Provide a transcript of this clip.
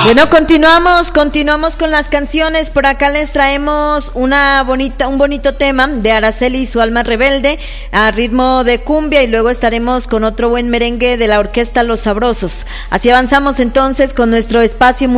Bueno, continuamos con las canciones. Por acá les traemos un bonito tema de Araceli y su alma rebelde a ritmo de cumbia, y luego estaremos con otro buen merengue de la orquesta Los Sabrosos. Así avanzamos entonces con nuestro espacio